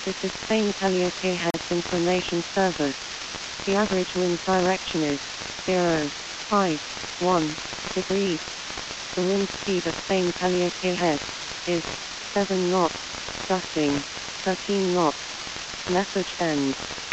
This is Spain Caliente Heads Information Service. The average wind direction is 0.1 degrees. The wind speed at Spain Caliente Heads is 7 knots, gusting 13 knots. Message ends.